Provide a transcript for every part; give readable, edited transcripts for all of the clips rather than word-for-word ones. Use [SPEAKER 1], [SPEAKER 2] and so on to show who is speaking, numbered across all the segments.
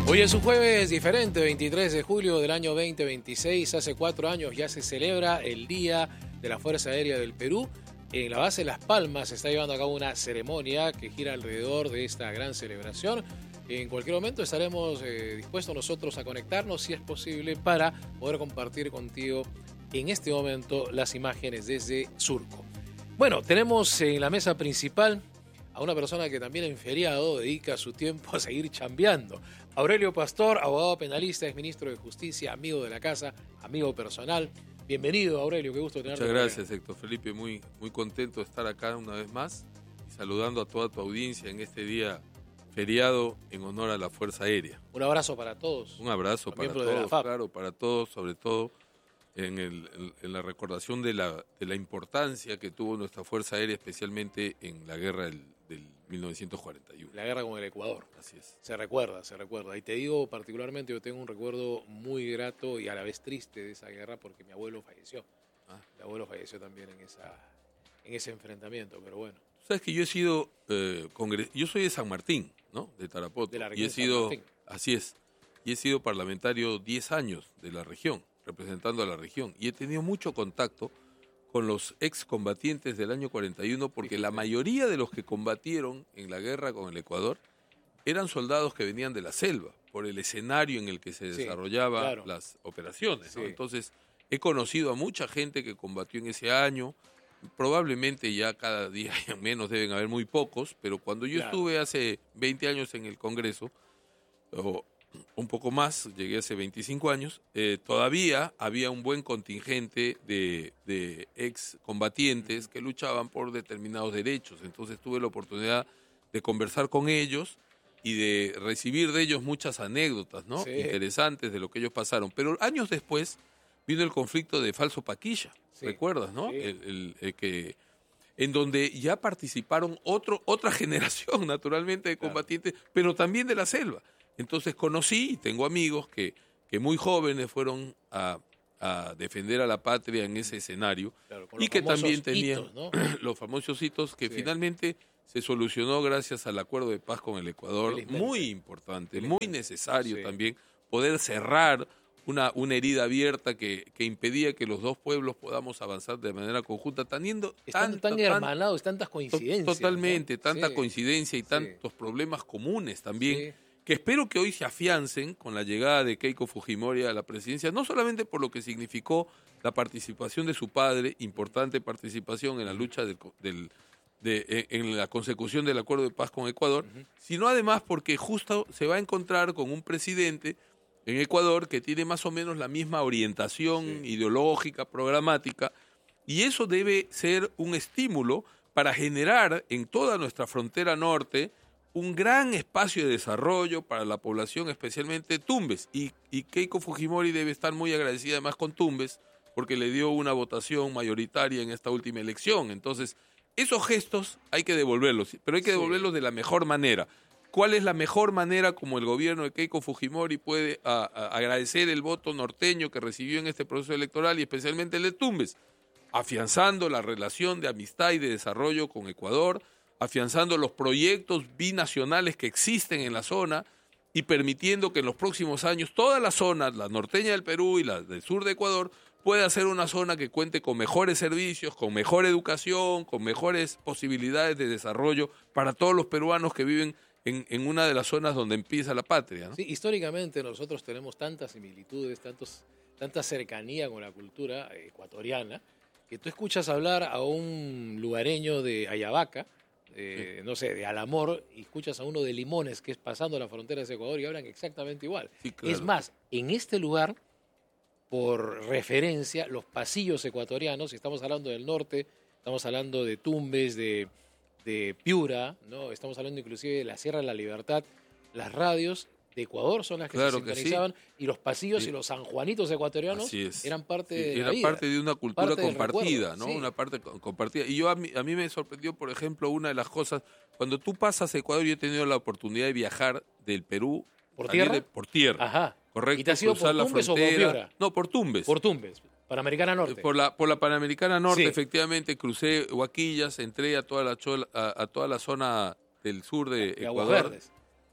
[SPEAKER 1] Hoy es un jueves diferente, 23 de julio del año 2026. Hace 4 años ya se celebra el Día de la Fuerza Aérea del Perú. En la base Las Palmas se está llevando a cabo una ceremonia que gira alrededor de esta gran celebración. En cualquier momento estaremos dispuestos nosotros a conectarnos, si es posible, para poder compartir contigo en este momento las imágenes desde Surco. Bueno, tenemos en la mesa principal a una persona que también en feriado dedica su tiempo a seguir chambeando. Aurelio Pastor, abogado penalista, es ministro de Justicia, amigo de la casa, amigo personal. Bienvenido, Aurelio, qué gusto tenerte.
[SPEAKER 2] Muchas gracias, Héctor Felipe, muy contento de estar acá una vez más y saludando a toda tu audiencia en este día feriado en honor a la Fuerza Aérea.
[SPEAKER 1] Un abrazo para todos.
[SPEAKER 2] Un abrazo para todos, claro, para todos, sobre todo en la recordación de la importancia que tuvo nuestra Fuerza Aérea, especialmente en la guerra del 1941.
[SPEAKER 1] La guerra con el Ecuador.
[SPEAKER 2] Así es.
[SPEAKER 1] Se recuerda. Y te digo particularmente, yo tengo un recuerdo muy grato y a la vez triste de esa guerra porque mi abuelo falleció. Mi abuelo falleció también en ese enfrentamiento, pero bueno.
[SPEAKER 2] Sabes que yo he sido yo soy de San Martín, ¿no? De Tarapoto.
[SPEAKER 1] De la región
[SPEAKER 2] y he sido,
[SPEAKER 1] San Martín.
[SPEAKER 2] así es, y he sido parlamentario 10 años de la región, representando a la región, y he tenido mucho contacto con los excombatientes del año 41, porque la mayoría de los que combatieron en la guerra con el Ecuador eran soldados que venían de la selva, por el escenario en el que se desarrollaban las operaciones, ¿no? Entonces, he conocido a mucha gente que combatió en ese año. Probablemente ya cada día menos, deben haber muy pocos, pero cuando yo estuve hace 20 años en el Congreso, o un poco más, llegué hace 25 años, todavía había un buen contingente de excombatientes que luchaban por determinados derechos. Entonces tuve la oportunidad de conversar con ellos y de recibir de ellos muchas anécdotas, ¿no?
[SPEAKER 1] Sí.
[SPEAKER 2] Interesantes de lo que ellos pasaron. Pero años después vino el conflicto de Falso Paquilla. Sí, ¿recuerdas, no? Sí. En donde ya participaron otra generación, naturalmente, de combatientes, pero también de la selva. Entonces conocí y tengo amigos que muy jóvenes fueron a defender a la patria en ese escenario, y que también tenían hitos, ¿no? Los famosos hitos que finalmente se solucionó gracias al acuerdo de paz con el Ecuador. Felizmente. Muy importante, muy necesario también poder cerrar una herida abierta que impedía que los dos pueblos podamos avanzar de manera conjunta, teniendo
[SPEAKER 1] tan hermanados, tantas coincidencias.
[SPEAKER 2] Totalmente, ¿no? Tanta
[SPEAKER 1] sí.
[SPEAKER 2] coincidencia y tantos problemas comunes también, que espero que hoy se afiancen con la llegada de Keiko Fujimori a la presidencia, no solamente por lo que significó la participación de su padre, importante participación en la lucha en la consecución del acuerdo de paz con Ecuador, sino además porque justo se va a encontrar con un presidente en Ecuador que tiene más o menos la misma orientación ideológica, programática, y eso debe ser un estímulo para generar en toda nuestra frontera norte un gran espacio de desarrollo para la población, especialmente Tumbes, y Keiko Fujimori debe estar muy agradecida además con Tumbes, porque le dio una votación mayoritaria en esta última elección. Entonces, esos gestos hay que devolverlos, pero hay que devolverlos de la mejor manera. ¿Cuál es la mejor manera como el gobierno de Keiko Fujimori puede agradecer el voto norteño que recibió en este proceso electoral y especialmente el de Tumbes? Afianzando la relación de amistad y de desarrollo con Ecuador, afianzando los proyectos binacionales que existen en la zona y permitiendo que en los próximos años todas las zonas, la norteña del Perú y la del sur de Ecuador, pueda ser una zona que cuente con mejores servicios, con mejor educación, con mejores posibilidades de desarrollo para todos los peruanos que viven en una de las zonas donde empieza la patria, ¿no?
[SPEAKER 1] Sí, históricamente nosotros tenemos tantas similitudes, tanta cercanía con la cultura ecuatoriana, que tú escuchas hablar a un lugareño de Ayabaca, no sé, de Alamor, y escuchas a uno de Limones, que es pasando la frontera de Ecuador, y hablan exactamente igual.
[SPEAKER 2] Sí, claro.
[SPEAKER 1] Es más, en este lugar, por referencia, los pasillos ecuatorianos, si estamos hablando del norte, estamos hablando de Tumbes, de Piura, ¿no? Estamos hablando inclusive de la Sierra de la Libertad, las radios de Ecuador son las que se sintonizaban, y los pasillos y los sanjuanitos ecuatorianos eran parte de la vida.
[SPEAKER 2] Era parte de una cultura compartida,
[SPEAKER 1] recuerdo,
[SPEAKER 2] ¿no? Una parte compartida. Y a mí me sorprendió, por ejemplo, una de las cosas, cuando tú pasas a Ecuador, yo he tenido la oportunidad de viajar del Perú.
[SPEAKER 1] ¿Por tierra?
[SPEAKER 2] Por tierra.
[SPEAKER 1] Ajá.
[SPEAKER 2] Correcto.
[SPEAKER 1] ¿Y te has ido por Tumbes o por Piura?
[SPEAKER 2] No, por Tumbes.
[SPEAKER 1] Por Tumbes. Panamericana Norte.
[SPEAKER 2] Por la Panamericana Norte, efectivamente, crucé Huaquillas, entré a toda la zona del sur de Ecuador.
[SPEAKER 1] Aguas Verdes.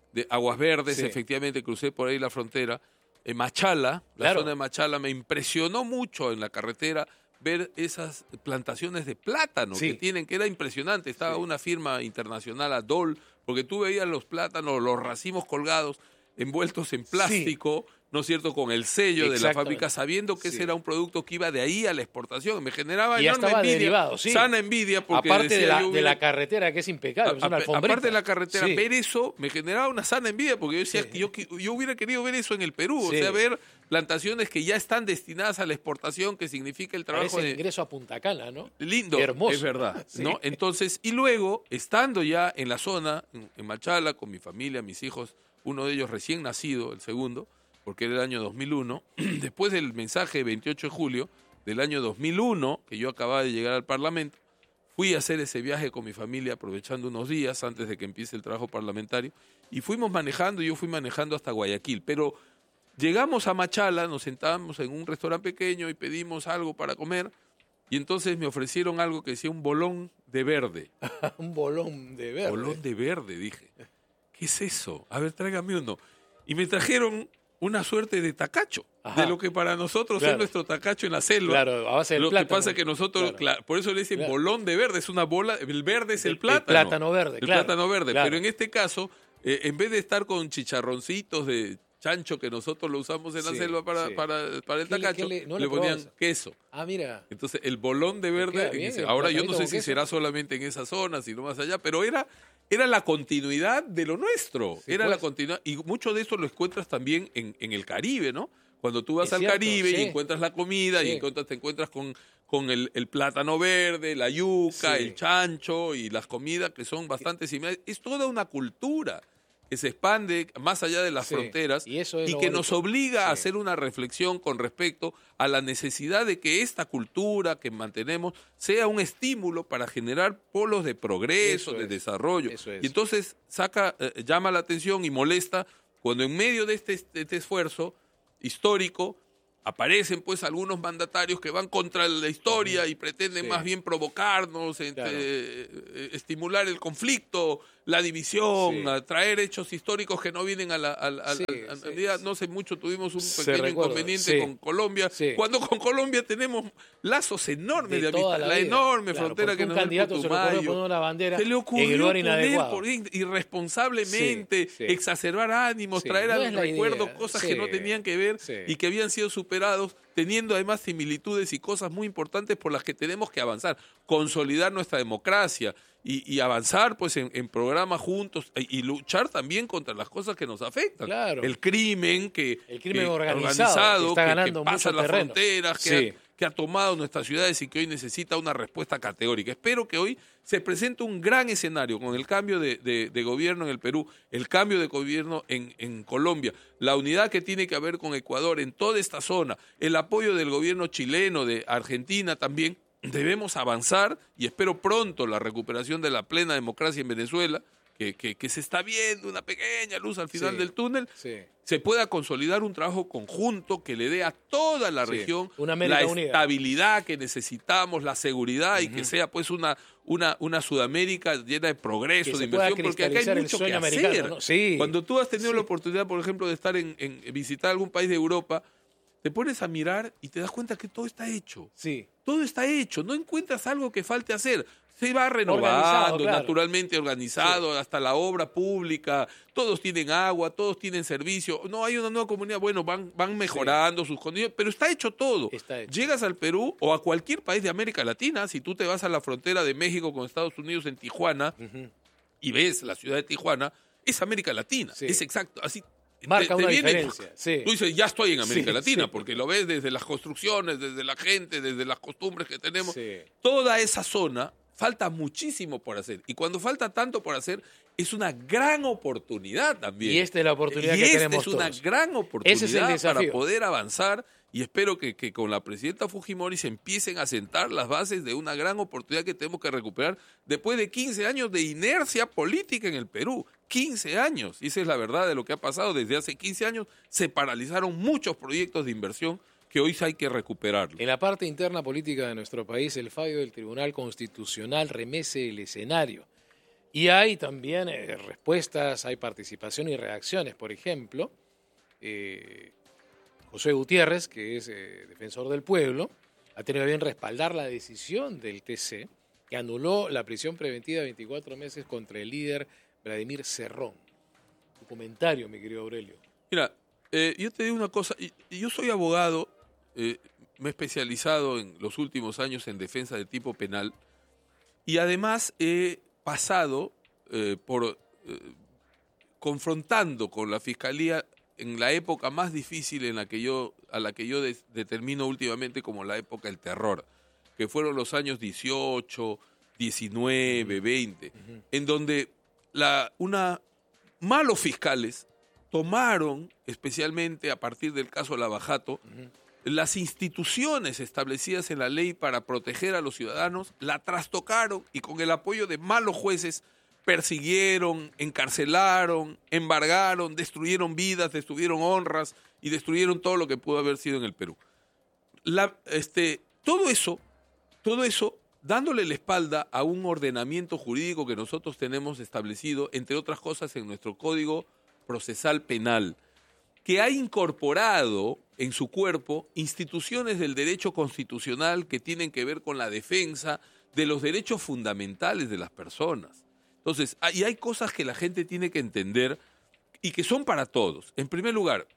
[SPEAKER 2] de Aguas Verdes,
[SPEAKER 1] Sí.
[SPEAKER 2] efectivamente, crucé por ahí la frontera. En Machala, la
[SPEAKER 1] Claro.
[SPEAKER 2] zona de Machala, me impresionó mucho en la carretera ver esas plantaciones de plátano
[SPEAKER 1] Sí.
[SPEAKER 2] que tienen, que era impresionante. Estaba
[SPEAKER 1] Sí.
[SPEAKER 2] una firma internacional, Adol, porque tú veías los plátanos, los racimos colgados, envueltos en plástico, ¿no es cierto?, con el sello de la
[SPEAKER 1] Exactamente.
[SPEAKER 2] fábrica, sabiendo que ese
[SPEAKER 1] Sí.
[SPEAKER 2] era un producto que iba de ahí a la exportación. Me generaba
[SPEAKER 1] Y ya
[SPEAKER 2] enorme
[SPEAKER 1] estaba
[SPEAKER 2] envidia,
[SPEAKER 1] derivado, sí.
[SPEAKER 2] sana envidia, porque
[SPEAKER 1] Aparte de
[SPEAKER 2] decía,
[SPEAKER 1] la,
[SPEAKER 2] yo
[SPEAKER 1] de
[SPEAKER 2] hubiera-
[SPEAKER 1] la carretera, que es impecable, es una alfombrita.
[SPEAKER 2] aparte de la carretera,
[SPEAKER 1] Sí.
[SPEAKER 2] ver eso me generaba una sana envidia, porque yo decía
[SPEAKER 1] Sí.
[SPEAKER 2] que yo hubiera querido ver eso en el Perú,
[SPEAKER 1] Sí.
[SPEAKER 2] o sea, ver plantaciones que ya están destinadas a la exportación, que significa el trabajo
[SPEAKER 1] Parece el
[SPEAKER 2] de...
[SPEAKER 1] ingreso a Punta Cana, ¿no?
[SPEAKER 2] Lindo,
[SPEAKER 1] Hermoso.
[SPEAKER 2] es verdad,
[SPEAKER 1] Sí.
[SPEAKER 2] ¿no? Entonces, y luego, estando ya en la zona, en Machala, con mi familia, mis hijos, uno de ellos recién nacido, el segundo, porque era el año 2001, después del mensaje de 28 de julio del año 2001, que yo acababa de llegar al Parlamento, fui a hacer ese viaje con mi familia, aprovechando unos días antes de que empiece el trabajo parlamentario, y fuimos manejando, yo fui manejando hasta Guayaquil, pero llegamos a Machala, nos sentamos en un restaurante pequeño y pedimos algo para comer, y entonces me ofrecieron algo que decía un bolón de verde.
[SPEAKER 1] Un bolón de verde.
[SPEAKER 2] Bolón de verde, dije. ¿Qué es eso? A ver, tráigame uno. Y me trajeron una suerte de tacacho,
[SPEAKER 1] Ajá.
[SPEAKER 2] de lo que para nosotros
[SPEAKER 1] Claro.
[SPEAKER 2] es nuestro tacacho en la selva.
[SPEAKER 1] Claro, a base del
[SPEAKER 2] Lo
[SPEAKER 1] plátano.
[SPEAKER 2] que pasa es que nosotros,
[SPEAKER 1] Claro.
[SPEAKER 2] por eso le dicen
[SPEAKER 1] Claro.
[SPEAKER 2] bolón de verde, es una bola, el verde es el plátano.
[SPEAKER 1] plátano verde,
[SPEAKER 2] El
[SPEAKER 1] claro,
[SPEAKER 2] plátano verde,
[SPEAKER 1] claro.
[SPEAKER 2] pero en este caso, en vez de estar con chicharroncitos de chancho que nosotros lo usamos en la
[SPEAKER 1] Sí,
[SPEAKER 2] selva para
[SPEAKER 1] sí.
[SPEAKER 2] el
[SPEAKER 1] ¿Qué le-
[SPEAKER 2] tacacho,
[SPEAKER 1] no
[SPEAKER 2] le
[SPEAKER 1] le
[SPEAKER 2] ponían
[SPEAKER 1] probabas?
[SPEAKER 2] queso.
[SPEAKER 1] Ah, mira.
[SPEAKER 2] Entonces, el bolón de verde,
[SPEAKER 1] queda bien, el
[SPEAKER 2] ahora yo no
[SPEAKER 1] platanito
[SPEAKER 2] sé
[SPEAKER 1] con
[SPEAKER 2] si
[SPEAKER 1] queso.
[SPEAKER 2] será solamente en esa zona, sino más allá, pero era la continuidad de lo nuestro.
[SPEAKER 1] Sí,
[SPEAKER 2] era
[SPEAKER 1] pues.
[SPEAKER 2] la continuidad. Y mucho de esto lo encuentras también en el Caribe, ¿no? Cuando tú vas
[SPEAKER 1] Es
[SPEAKER 2] al
[SPEAKER 1] cierto,
[SPEAKER 2] Caribe
[SPEAKER 1] sí.
[SPEAKER 2] y encuentras la comida
[SPEAKER 1] Sí.
[SPEAKER 2] y te encuentras con el plátano verde, la yuca,
[SPEAKER 1] Sí.
[SPEAKER 2] el chancho y las comidas que son bastante similares. Es toda una cultura que se expande más allá de las
[SPEAKER 1] Sí,
[SPEAKER 2] fronteras
[SPEAKER 1] y eso es lo
[SPEAKER 2] que nos
[SPEAKER 1] bonito.
[SPEAKER 2] obliga a
[SPEAKER 1] Sí.
[SPEAKER 2] hacer una reflexión con respecto a la necesidad de que esta cultura que mantenemos sea un estímulo para generar polos de progreso,
[SPEAKER 1] Eso
[SPEAKER 2] de
[SPEAKER 1] es,
[SPEAKER 2] desarrollo.
[SPEAKER 1] eso es.
[SPEAKER 2] Y entonces llama la atención y molesta cuando en medio de este esfuerzo histórico aparecen pues algunos mandatarios que van contra la historia y pretenden
[SPEAKER 1] Sí.
[SPEAKER 2] más bien provocarnos,
[SPEAKER 1] Claro.
[SPEAKER 2] estimular el conflicto, la división,
[SPEAKER 1] Sí.
[SPEAKER 2] traer hechos históricos que no vienen a la
[SPEAKER 1] Sí,
[SPEAKER 2] realidad.
[SPEAKER 1] sí.
[SPEAKER 2] No sé mucho, tuvimos un
[SPEAKER 1] Se
[SPEAKER 2] pequeño
[SPEAKER 1] recuerda,
[SPEAKER 2] inconveniente
[SPEAKER 1] sí.
[SPEAKER 2] con Colombia,
[SPEAKER 1] Sí.
[SPEAKER 2] cuando con Colombia tenemos lazos enormes de
[SPEAKER 1] toda
[SPEAKER 2] amistad, la
[SPEAKER 1] vida.
[SPEAKER 2] enorme
[SPEAKER 1] Claro,
[SPEAKER 2] frontera
[SPEAKER 1] porque
[SPEAKER 2] que
[SPEAKER 1] un
[SPEAKER 2] nos da el
[SPEAKER 1] candidato se le ocurrió
[SPEAKER 2] Putumayo.
[SPEAKER 1] poner una bandera
[SPEAKER 2] Se le
[SPEAKER 1] en el
[SPEAKER 2] ocurrió
[SPEAKER 1] lugar
[SPEAKER 2] poner
[SPEAKER 1] inadecuado.
[SPEAKER 2] irresponsablemente,
[SPEAKER 1] Sí, sí.
[SPEAKER 2] exacerbar ánimos,
[SPEAKER 1] Sí,
[SPEAKER 2] traer
[SPEAKER 1] no
[SPEAKER 2] al
[SPEAKER 1] es la
[SPEAKER 2] recuerdo
[SPEAKER 1] idea.
[SPEAKER 2] cosas
[SPEAKER 1] Sí,
[SPEAKER 2] que no tenían que ver
[SPEAKER 1] sí.
[SPEAKER 2] y que habían sido superados, teniendo además similitudes y cosas muy importantes por las que tenemos que avanzar, consolidar nuestra democracia y avanzar pues en programas juntos y luchar también contra las cosas que nos afectan.
[SPEAKER 1] Claro.
[SPEAKER 2] El crimen
[SPEAKER 1] El crimen organizado, que está ganando
[SPEAKER 2] pasa
[SPEAKER 1] mucho
[SPEAKER 2] las
[SPEAKER 1] terreno.
[SPEAKER 2] fronteras,
[SPEAKER 1] Sí.
[SPEAKER 2] que ha tomado nuestras ciudades y que hoy necesita una respuesta categórica. Espero que hoy se presente un gran escenario con el cambio de gobierno en el Perú, el cambio de gobierno en Colombia, la unidad que tiene que haber con Ecuador en toda esta zona, el apoyo del gobierno chileno, de Argentina también. Debemos avanzar y espero pronto la recuperación de la plena democracia en Venezuela, que se está viendo una pequeña luz al final
[SPEAKER 1] Sí,
[SPEAKER 2] del túnel,
[SPEAKER 1] sí.
[SPEAKER 2] se pueda consolidar un trabajo conjunto que le dé a toda la
[SPEAKER 1] Sí,
[SPEAKER 2] región
[SPEAKER 1] una América
[SPEAKER 2] la
[SPEAKER 1] unida.
[SPEAKER 2] estabilidad que necesitamos, la seguridad y que sea pues una Sudamérica llena de progreso,
[SPEAKER 1] Que
[SPEAKER 2] de
[SPEAKER 1] se pueda
[SPEAKER 2] inversión, porque acá hay
[SPEAKER 1] cristalizar el
[SPEAKER 2] mucho que
[SPEAKER 1] sueño
[SPEAKER 2] hacer.
[SPEAKER 1] americano, ¿no? Sí.
[SPEAKER 2] Cuando tú has tenido
[SPEAKER 1] Sí.
[SPEAKER 2] la oportunidad, por ejemplo, de estar en visitar algún país de Europa, te pones a mirar y te das cuenta que todo está hecho.
[SPEAKER 1] Sí.
[SPEAKER 2] Todo está hecho, no encuentras algo que falte hacer. Se va renovando,
[SPEAKER 1] Organizado, claro.
[SPEAKER 2] naturalmente organizado, hasta la obra pública, todos tienen agua, todos tienen servicio. No hay una nueva comunidad, bueno, van mejorando sus condiciones, pero está hecho todo.
[SPEAKER 1] Está hecho.
[SPEAKER 2] Llegas al Perú o a cualquier país de América Latina, si tú te vas a la frontera de México con Estados Unidos en Tijuana y ves la ciudad de Tijuana, es América Latina,
[SPEAKER 1] Sí.
[SPEAKER 2] es exacto, así.
[SPEAKER 1] Marca una
[SPEAKER 2] viene-
[SPEAKER 1] diferencia, sí.
[SPEAKER 2] Tú dices, ya estoy en América
[SPEAKER 1] Sí,
[SPEAKER 2] Latina,
[SPEAKER 1] sí.
[SPEAKER 2] porque lo ves desde las construcciones, desde la gente, desde las costumbres que tenemos.
[SPEAKER 1] Sí.
[SPEAKER 2] Toda esa zona falta muchísimo por hacer. Y cuando falta tanto por hacer, es una gran oportunidad también.
[SPEAKER 1] Y esta es la oportunidad
[SPEAKER 2] Y
[SPEAKER 1] que
[SPEAKER 2] esta
[SPEAKER 1] tenemos
[SPEAKER 2] es una
[SPEAKER 1] todos.
[SPEAKER 2] gran oportunidad
[SPEAKER 1] Ese es el desafío.
[SPEAKER 2] para poder avanzar. Y espero que con la presidenta Fujimori se empiecen a sentar las bases de una gran oportunidad que tenemos que recuperar después de 15 años de inercia política en el Perú. 15 años. Y esa es la verdad de lo que ha pasado. Desde hace 15 años se paralizaron muchos proyectos de inversión que hoy hay que recuperarlos.
[SPEAKER 1] En la parte interna política de nuestro país, el fallo del Tribunal Constitucional remece el escenario Y hay también respuestas, hay participación y reacciones. Por ejemplo, José Gutiérrez, que es defensor del pueblo, ha tenido a bien respaldar la decisión del TC que anuló la prisión preventiva de 24 meses contra el líder Vladimir Cerrón. Tu comentario, mi querido Aurelio.
[SPEAKER 2] Mira, yo te digo una cosa, yo soy abogado, me he especializado en los últimos años en defensa de tipo penal y además he pasado por confrontando con la Fiscalía en la época más difícil a la que yo determino últimamente como la época del terror, que fueron los años 18, 19, 20, en donde malos fiscales tomaron, especialmente a partir del caso Lavajato, las instituciones establecidas en la ley para proteger a los ciudadanos, la trastocaron y con el apoyo de malos jueces persiguieron, encarcelaron, embargaron, destruyeron vidas, destruyeron honras y destruyeron todo lo que pudo haber sido en el Perú. Todo eso dándole la espalda a un ordenamiento jurídico que nosotros tenemos establecido, entre otras cosas, en nuestro Código Procesal Penal, que ha incorporado en su cuerpo instituciones del derecho constitucional que tienen que ver con la defensa de los derechos fundamentales de las personas. Entonces, y hay cosas que la gente tiene que entender y que son para todos. En primer lugar,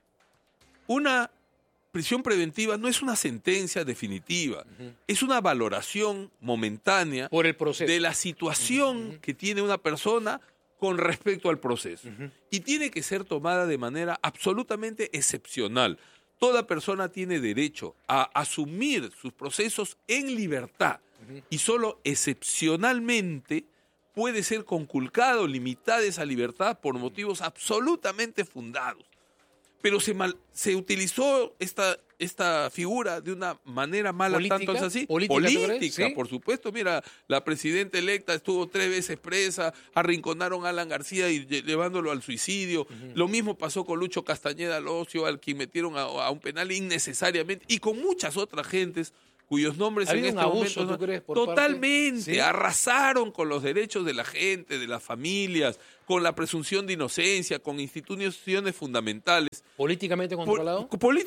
[SPEAKER 2] una prisión preventiva no es una sentencia definitiva, es una valoración momentánea
[SPEAKER 1] por el proceso
[SPEAKER 2] de la situación que tiene una persona con respecto al proceso. Y tiene que ser tomada de manera absolutamente excepcional. Toda persona tiene derecho a asumir sus procesos en libertad y solo excepcionalmente puede ser conculcado, limitada esa libertad por motivos absolutamente fundados. Pero se utilizó esta figura de una manera mala, tanto es así. Política, ¿sí? Por supuesto. Mira, la presidenta electa estuvo 3 veces presa, arrinconaron a Alan García y llevándolo al suicidio. Lo mismo pasó con Lucho Castañeda Locio, al quien metieron a un penal innecesariamente, y con muchas otras gentes cuyos nombres en este
[SPEAKER 1] abuso,
[SPEAKER 2] momento
[SPEAKER 1] ¿tú crees, por
[SPEAKER 2] totalmente
[SPEAKER 1] parte? ¿Sí?
[SPEAKER 2] Arrasaron con los derechos de la gente, de las familias, con la presunción de inocencia, con instituciones fundamentales.
[SPEAKER 1] ¿Políticamente controlado?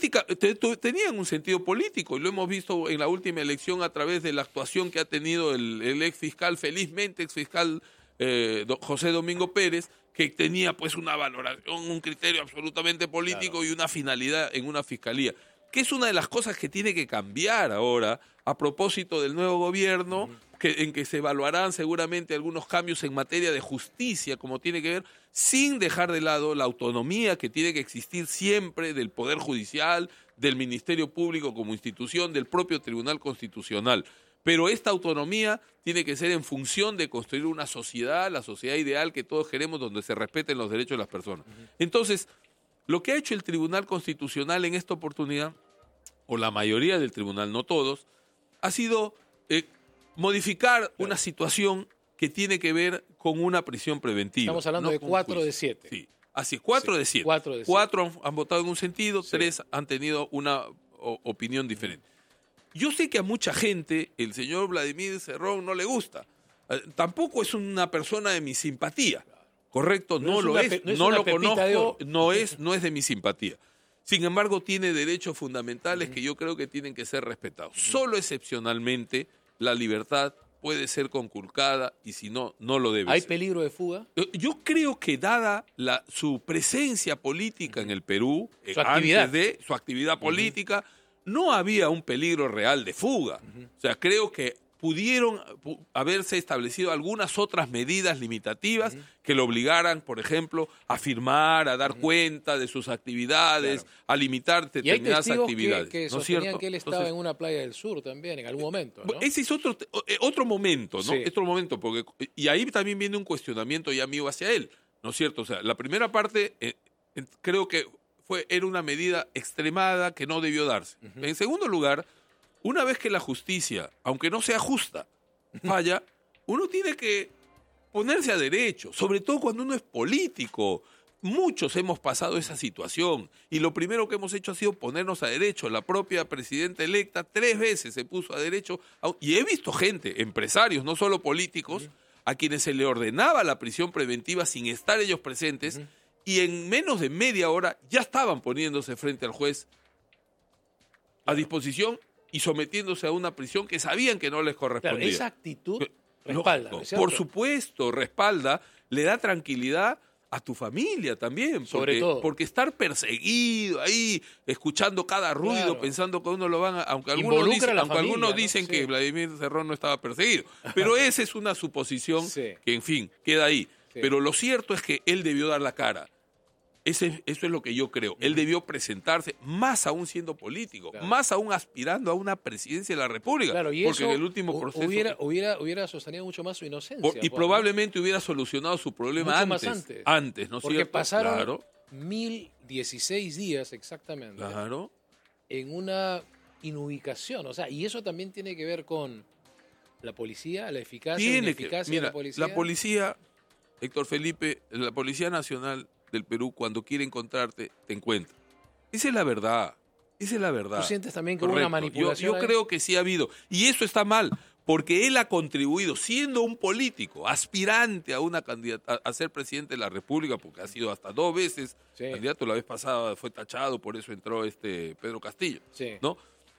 [SPEAKER 2] Tenían un sentido político y lo hemos visto en la última elección a través de la actuación que ha tenido el ex fiscal, felizmente ex fiscal José Domingo Pérez, que tenía pues una valoración, un criterio absolutamente político, claro, y una finalidad en una fiscalía, que es una de las cosas que tiene que cambiar ahora a propósito del nuevo gobierno, en que se evaluarán seguramente algunos cambios en materia de justicia, como tiene que ver, sin dejar de lado la autonomía que tiene que existir siempre del Poder Judicial, del Ministerio Público como institución, del propio Tribunal Constitucional. Pero esta autonomía tiene que ser en función de construir una sociedad, la sociedad ideal que todos queremos, donde se respeten los derechos de las personas. Entonces, lo que ha hecho el Tribunal Constitucional en esta oportunidad, o la mayoría del tribunal, no todos, ha sido modificar una situación que tiene que ver con una prisión preventiva.
[SPEAKER 1] Estamos hablando de 4 de 7.
[SPEAKER 2] Sí, así es, 4 de 7. 4 han votado en un sentido, 3 han tenido una opinión diferente. Yo sé que a mucha gente el señor Vladimir Cerrón no le gusta. Tampoco es una persona de mi simpatía. Correcto, no lo es, no lo conozco, no es de mi simpatía. Sin embargo, tiene derechos fundamentales que yo creo que tienen que ser respetados. Solo excepcionalmente la libertad puede ser conculcada y si no, no lo debe ser.
[SPEAKER 1] ¿Hay peligro de fuga?
[SPEAKER 2] Yo creo que dada su presencia política en el Perú,
[SPEAKER 1] su actividad,
[SPEAKER 2] antes de su actividad política, no había un peligro real de fuga. O sea, creo que pudieron haberse establecido algunas otras medidas limitativas que lo obligaran, por ejemplo, a firmar, a dar cuenta de sus actividades, claro, a limitar determinadas actividades.
[SPEAKER 1] Que
[SPEAKER 2] ¿no
[SPEAKER 1] sostenían que él estaba en una playa del sur también, en algún momento, ¿no?
[SPEAKER 2] Ese es otro momento, ¿no?
[SPEAKER 1] Sí.
[SPEAKER 2] Otro momento, y ahí también viene un cuestionamiento ya mío hacia él, ¿no es cierto? O sea, la primera parte creo que era una medida extremada que no debió darse. En segundo lugar, una vez que la justicia, aunque no sea justa, falla, uno tiene que ponerse a derecho, sobre todo cuando uno es político. Muchos hemos pasado esa situación y lo primero que hemos hecho ha sido ponernos a derecho. La propia presidenta electa 3 veces se puso a derecho y he visto gente, empresarios, no solo políticos, a quienes se le ordenaba la prisión preventiva sin estar ellos presentes, y en menos de media hora ya estaban poniéndose frente al juez a disposición y sometiéndose a una prisión que sabían que no les correspondía.
[SPEAKER 1] Claro, esa actitud respalda, ¿no es cierto?
[SPEAKER 2] Por supuesto, respalda, le da tranquilidad a tu familia también.
[SPEAKER 1] Sobre todo.
[SPEAKER 2] Porque estar perseguido ahí, escuchando cada ruido,
[SPEAKER 1] Claro.
[SPEAKER 2] pensando que uno lo van a... Aunque algunos
[SPEAKER 1] Involucra
[SPEAKER 2] dicen,
[SPEAKER 1] a la
[SPEAKER 2] aunque
[SPEAKER 1] familia,
[SPEAKER 2] algunos
[SPEAKER 1] ¿no?
[SPEAKER 2] dicen
[SPEAKER 1] Sí.
[SPEAKER 2] que Vladimir Cerrón no estaba perseguido. Pero esa es una suposición
[SPEAKER 1] Sí.
[SPEAKER 2] que, en fin, queda ahí.
[SPEAKER 1] Sí.
[SPEAKER 2] Pero lo cierto es que él debió dar la cara. Eso es lo que yo creo. Él debió presentarse, más aún siendo político,
[SPEAKER 1] Claro.
[SPEAKER 2] más aún aspirando a una presidencia de la República.
[SPEAKER 1] Claro, y
[SPEAKER 2] porque
[SPEAKER 1] eso
[SPEAKER 2] en el último proceso...
[SPEAKER 1] hubiera sostenido mucho más su inocencia.
[SPEAKER 2] y probablemente hubiera solucionado su problema
[SPEAKER 1] Mucho más
[SPEAKER 2] antes.
[SPEAKER 1] antes.
[SPEAKER 2] ¿No es
[SPEAKER 1] Porque
[SPEAKER 2] cierto?
[SPEAKER 1] pasaron
[SPEAKER 2] Claro,
[SPEAKER 1] 1016 días exactamente
[SPEAKER 2] claro.
[SPEAKER 1] en una inubicación. O sea, y eso también tiene que ver con la policía, la eficacia, la ineficacia de
[SPEAKER 2] Mira,
[SPEAKER 1] la policía.
[SPEAKER 2] la policía, Héctor Felipe, la Policía Nacional del Perú, cuando quiere encontrarte, te encuentra. Esa es la verdad. Esa es la verdad.
[SPEAKER 1] ¿Tú sientes también que hubo una
[SPEAKER 2] Correcto.
[SPEAKER 1] manipulación?
[SPEAKER 2] Yo creo que sí ha habido. Y eso está mal, porque él ha contribuido, siendo un político, aspirante a una candidata, a ser presidente de la República, porque ha sido hasta 2 veces
[SPEAKER 1] Sí.
[SPEAKER 2] candidato. La vez pasada fue tachado, por eso entró Pedro Castillo.
[SPEAKER 1] Sí.
[SPEAKER 2] ¿No?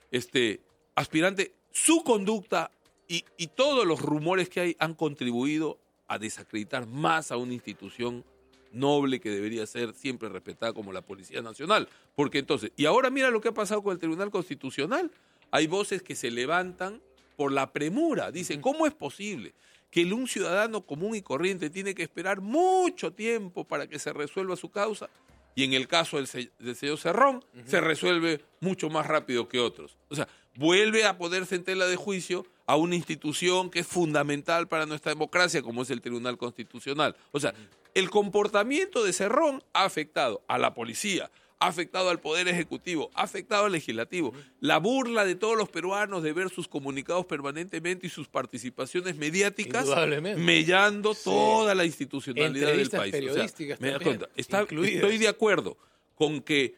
[SPEAKER 2] Aspirante, su conducta y todos los rumores que hay han contribuido a desacreditar más a una institución noble que debería ser siempre respetada como la Policía Nacional. Porque entonces, y ahora mira lo que ha pasado con el Tribunal Constitucional. Hay voces que se levantan por la premura. Dicen, ¿cómo es posible que un ciudadano común y corriente tiene que esperar mucho tiempo para que se resuelva su causa? Y en el caso del señor Cerrón, se resuelve mucho más rápido que otros. O sea, vuelve a ponerse en tela de juicio a una institución que es fundamental para nuestra democracia, como es el Tribunal Constitucional. O sea, el comportamiento de Cerrón ha afectado a la policía, ha afectado al Poder Ejecutivo, ha afectado al Legislativo. La burla de todos los peruanos de ver sus comunicados permanentemente y sus participaciones mediáticas
[SPEAKER 1] Indudablemente.
[SPEAKER 2] mellando toda la institucionalidad del
[SPEAKER 1] Entrevistas
[SPEAKER 2] país. O sea,
[SPEAKER 1] periodísticas
[SPEAKER 2] me das
[SPEAKER 1] también,
[SPEAKER 2] cuenta.
[SPEAKER 1] incluidas.
[SPEAKER 2] Estoy de acuerdo con que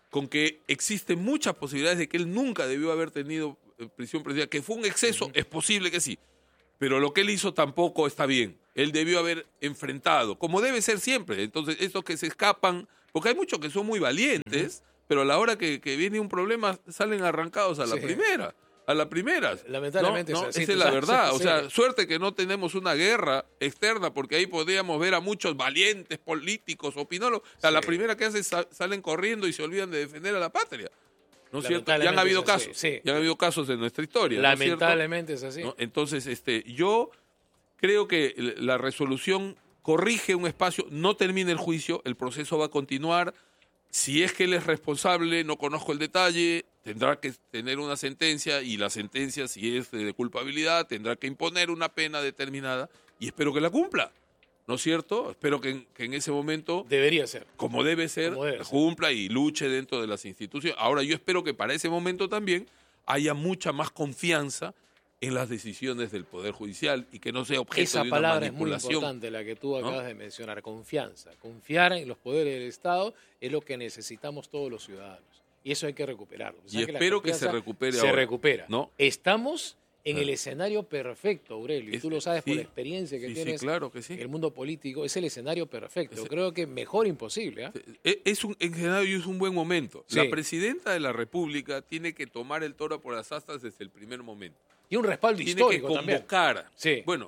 [SPEAKER 2] existen muchas posibilidades de que él nunca debió haber tenido prisión preventiva, que fue un exceso, es posible que sí. Pero lo que él hizo tampoco está bien. Él debió haber enfrentado, como debe ser siempre. Entonces, estos que se escapan, porque hay muchos que son muy valientes, pero a la hora que viene un problema salen arrancados a la primera. A la primera.
[SPEAKER 1] Lamentablemente
[SPEAKER 2] no,
[SPEAKER 1] es así,
[SPEAKER 2] esa es
[SPEAKER 1] tú
[SPEAKER 2] la
[SPEAKER 1] sabes,
[SPEAKER 2] verdad.
[SPEAKER 1] sí.
[SPEAKER 2] O sea, suerte que no tenemos una guerra externa, porque ahí podríamos ver a muchos valientes políticos, opinólogos. A la primera que hacen salen corriendo y se olvidan de defender a la patria. ¿No es cierto? Ya han habido
[SPEAKER 1] Lamentablemente es así,
[SPEAKER 2] casos.
[SPEAKER 1] sí.
[SPEAKER 2] Ya han habido casos en nuestra historia. ¿no es cierto?
[SPEAKER 1] Lamentablemente es así.
[SPEAKER 2] ¿No? Entonces, yo creo que la resolución corrige un espacio, no termina el juicio, el proceso va a continuar. Si es que él es responsable, no conozco el detalle, tendrá que tener una sentencia y la sentencia, si es de culpabilidad, tendrá que imponer una pena determinada y espero que la cumpla. ¿No es cierto? Espero que en ese momento,
[SPEAKER 1] Debería ser.
[SPEAKER 2] como debe ser, cumpla y luche dentro de las instituciones. Ahora, yo espero que para ese momento también haya mucha más confianza en las decisiones del Poder Judicial y que no sea objeto
[SPEAKER 1] Esa
[SPEAKER 2] de una
[SPEAKER 1] palabra es muy
[SPEAKER 2] manipulación.
[SPEAKER 1] importante, la que tú acabas de mencionar, confianza. Confiar en los poderes del Estado es lo que necesitamos todos los ciudadanos. Y eso hay que recuperarlo. O sea,
[SPEAKER 2] Y
[SPEAKER 1] la
[SPEAKER 2] espero que se
[SPEAKER 1] confianza
[SPEAKER 2] recupere
[SPEAKER 1] se
[SPEAKER 2] ahora.
[SPEAKER 1] recupera.
[SPEAKER 2] ¿No?
[SPEAKER 1] Estamos en el escenario perfecto, Aurelio, y tú lo sabes por
[SPEAKER 2] Sí,
[SPEAKER 1] la experiencia que
[SPEAKER 2] sí,
[SPEAKER 1] tienes
[SPEAKER 2] claro que sí.
[SPEAKER 1] en el mundo político. Es el escenario perfecto. Creo que mejor imposible.
[SPEAKER 2] Es un escenario y es un buen momento.
[SPEAKER 1] Sí.
[SPEAKER 2] La presidenta de la República tiene que tomar el toro por las astas desde el primer momento.
[SPEAKER 1] Y un respaldo
[SPEAKER 2] Tiene
[SPEAKER 1] histórico
[SPEAKER 2] que
[SPEAKER 1] también.
[SPEAKER 2] convocar.
[SPEAKER 1] Sí.
[SPEAKER 2] Bueno,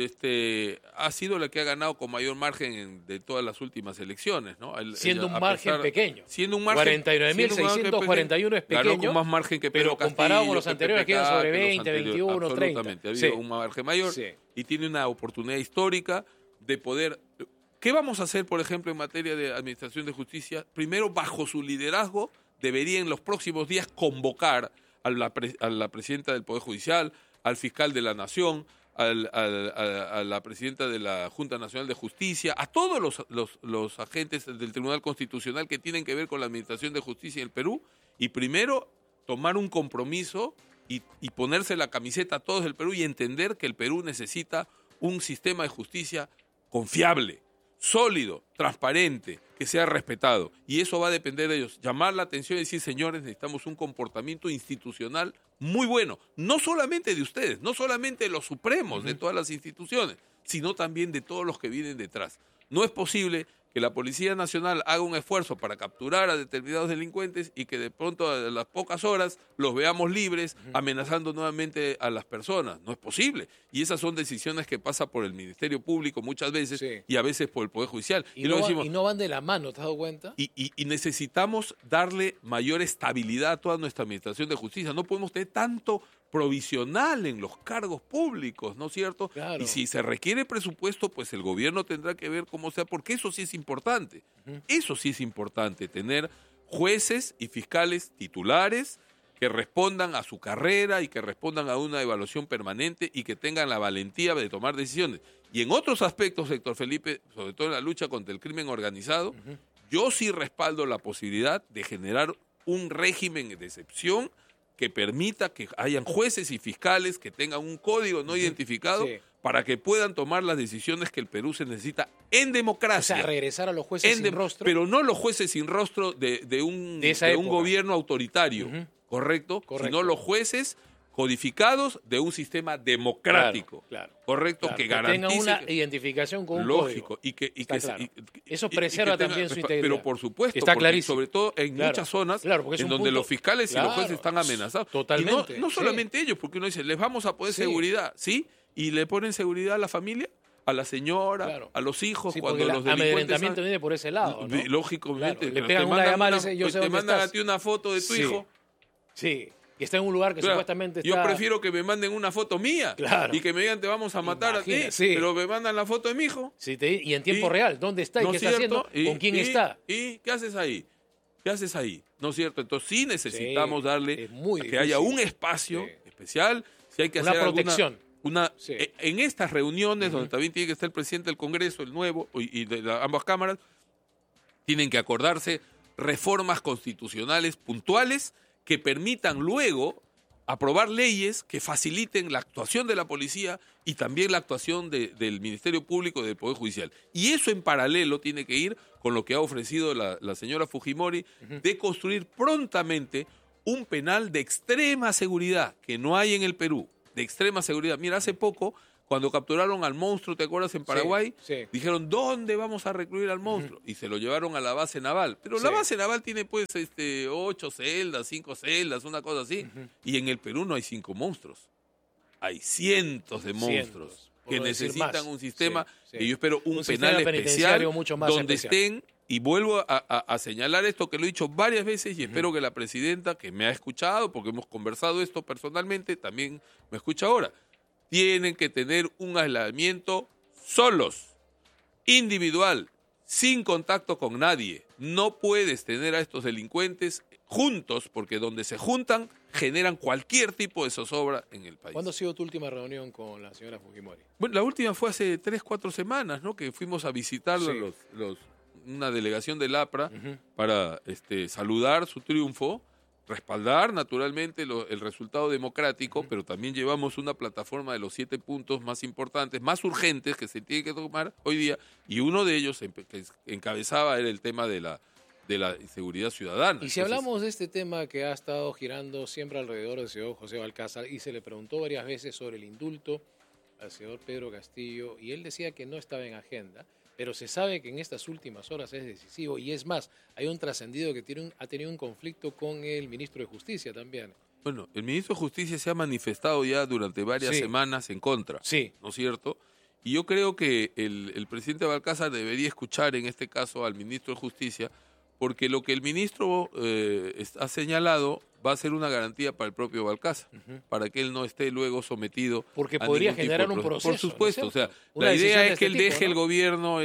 [SPEAKER 2] ha sido la que ha ganado con mayor margen de todas las últimas elecciones, ¿no?
[SPEAKER 1] Siendo
[SPEAKER 2] Ella,
[SPEAKER 1] un margen pequeño.
[SPEAKER 2] Siendo un margen
[SPEAKER 1] 49.641 es pequeño.
[SPEAKER 2] Ganó con más margen que
[SPEAKER 1] pero
[SPEAKER 2] Pedro Castillo,
[SPEAKER 1] comparado con los
[SPEAKER 2] que
[SPEAKER 1] anteriores
[SPEAKER 2] Pepe
[SPEAKER 1] que eran sobre
[SPEAKER 2] K, que los
[SPEAKER 1] 20,
[SPEAKER 2] anteriores.
[SPEAKER 1] 21, 30.
[SPEAKER 2] Absolutamente, ha
[SPEAKER 1] Sí.
[SPEAKER 2] habido un margen mayor
[SPEAKER 1] Sí.
[SPEAKER 2] y tiene una oportunidad histórica de poder... ¿Qué vamos a hacer, por ejemplo, en materia de administración de justicia? Primero, bajo su liderazgo, debería en los próximos días convocar a la presidenta del Poder Judicial, al fiscal de la Nación, a la presidenta de la Junta Nacional de Justicia, a todos los agentes del Tribunal Constitucional que tienen que ver con la administración de justicia en el Perú, y primero tomar un compromiso y ponerse la camiseta a todos del Perú y entender que el Perú necesita un sistema de justicia confiable, sólido, transparente, que sea respetado. Y eso va a depender de ellos. Llamar la atención y decir, señores, necesitamos un comportamiento institucional muy bueno. No solamente de ustedes, no solamente de los supremos de todas las instituciones, sino también de todos los que vienen detrás. No es posible que la Policía Nacional haga un esfuerzo para capturar a determinados delincuentes y que de pronto a las pocas horas los veamos libres amenazando nuevamente a las personas. No es posible. Y esas son decisiones que pasan por el Ministerio Público muchas veces y a veces por el Poder Judicial.
[SPEAKER 1] Y no van de la mano, ¿te has dado cuenta?
[SPEAKER 2] Y necesitamos darle mayor estabilidad a toda nuestra administración de justicia. No podemos tener tanto provisional en los cargos públicos, ¿no es cierto?
[SPEAKER 1] Claro.
[SPEAKER 2] Y si se requiere presupuesto, pues el gobierno tendrá que ver cómo sea, porque eso sí es importante. Eso sí es importante, tener jueces y fiscales titulares que respondan a su carrera y que respondan a una evaluación permanente y que tengan la valentía de tomar decisiones. Y en otros aspectos, Héctor Felipe, sobre todo en la lucha contra el crimen organizado, yo sí respaldo la posibilidad de generar un régimen de excepción que permita que hayan jueces y fiscales que tengan un código no identificado para que puedan tomar las decisiones que el Perú se necesita en democracia.
[SPEAKER 1] O sea, regresar a los jueces sin rostro.
[SPEAKER 2] Pero no los jueces sin rostro de un gobierno autoritario, ¿correcto? Sino los jueces codificados de un sistema democrático, correcto, que garantice
[SPEAKER 1] tenga una identificación con un
[SPEAKER 2] lógico
[SPEAKER 1] código.
[SPEAKER 2] Eso
[SPEAKER 1] preserva también su integridad.
[SPEAKER 2] Pero por supuesto,
[SPEAKER 1] está clarísimo.
[SPEAKER 2] Sobre todo en muchas zonas en donde los fiscales y los jueces están amenazados.
[SPEAKER 1] Totalmente.
[SPEAKER 2] Y no solamente ellos, porque uno dice, les vamos a poner seguridad, ¿sí? Y le ponen seguridad a la familia, a la señora, a los hijos, cuando los delincuentes...
[SPEAKER 1] El amedrentamiento viene por ese lado, ¿no?
[SPEAKER 2] Lógicamente.
[SPEAKER 1] Le pegan una llamada y dice,
[SPEAKER 2] te mandan a ti una foto de tu hijo.
[SPEAKER 1] Sí. Y está en un lugar que supuestamente está...
[SPEAKER 2] Yo prefiero que me manden una foto mía y que me digan te vamos a matar a ti, pero me mandan la foto de mi hijo.
[SPEAKER 1] Y en tiempo real, ¿dónde está? ¿Y qué está haciendo? ¿Con quién está?
[SPEAKER 2] ¿Y qué haces ahí? ¿Qué haces ahí? ¿No es cierto? Entonces sí necesitamos darle que haya un espacio especial, si hay que hacer
[SPEAKER 1] una protección.
[SPEAKER 2] En estas reuniones donde también tiene que estar el presidente del Congreso, el nuevo, y de ambas cámaras, tienen que acordarse reformas constitucionales puntuales que permitan luego aprobar leyes que faciliten la actuación de la policía y también la actuación del Ministerio Público y del Poder Judicial. Y eso en paralelo tiene que ir con lo que ha ofrecido la señora Fujimori de construir prontamente un penal de extrema seguridad que no hay en el Perú, de extrema seguridad. Mira, hace poco, cuando capturaron al monstruo, ¿te acuerdas? En Paraguay, dijeron, ¿dónde vamos a recluir al monstruo? Y se lo llevaron a la base naval. Pero la base naval tiene pues 8 celdas, 5 celdas, una cosa así. Y en el Perú no hay 5 monstruos. Hay cientos de monstruos que necesitan un sistema. Y yo espero un penal especial mucho más donde estén, y vuelvo a señalar esto que lo he dicho varias veces y espero que la presidenta, que me ha escuchado, porque hemos conversado esto personalmente, también me escucha ahora. Tienen que tener un aislamiento solos, individual, sin contacto con nadie. No puedes tener a estos delincuentes juntos, porque donde se juntan generan cualquier tipo de zozobra en el país.
[SPEAKER 1] ¿Cuándo ha sido tu última reunión con la señora Fujimori?
[SPEAKER 2] Bueno, la última fue hace 3-4 semanas, ¿no? Que fuimos a visitarla una delegación del APRA para saludar su triunfo, respaldar naturalmente el resultado democrático, pero también llevamos una plataforma de los 7 puntos más importantes, más urgentes que se tiene que tomar hoy día, y uno de ellos que encabezaba era el tema de la inseguridad ciudadana.
[SPEAKER 1] Y si hablamos de este tema que ha estado girando siempre alrededor del señor José Balcázar, y se le preguntó varias veces sobre el indulto al señor Pedro Castillo, y él decía que no estaba en agenda, pero se sabe que en estas últimas horas es decisivo, y es más, hay un trascendido que ha tenido un conflicto con el ministro de Justicia también.
[SPEAKER 2] Bueno, el ministro de Justicia se ha manifestado ya durante varias semanas en contra, ¿no es cierto? Y yo creo que el presidente Balcázar debería escuchar en este caso al ministro de Justicia, porque lo que el ministro ha señalado va a ser una garantía para el propio Balcázar, para que él no esté luego sometido
[SPEAKER 1] porque podría generar un proceso.
[SPEAKER 2] Por supuesto,
[SPEAKER 1] ¿no?
[SPEAKER 2] O sea, la idea es que él deje el gobierno